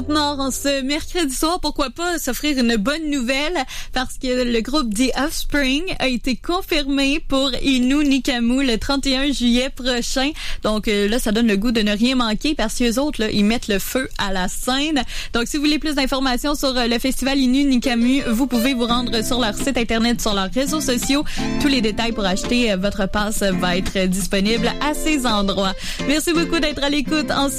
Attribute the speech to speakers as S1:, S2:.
S1: Côte-Nord en ce mercredi soir. Pourquoi pas s'offrir une bonne nouvelle parce que le groupe The Offspring a été confirmé pour Innu Nikamu le 31 juillet prochain. Donc là, ça donne le goût de ne rien manquer parce que les autres, là, ils mettent le feu à la scène. Donc si vous voulez plus d'informations sur le festival Innu Nikamu, vous pouvez vous rendre sur leur site internet, sur leurs réseaux sociaux. Tous les détails pour acheter votre passe va être disponible à ces endroits. Merci beaucoup d'être à l'écoute en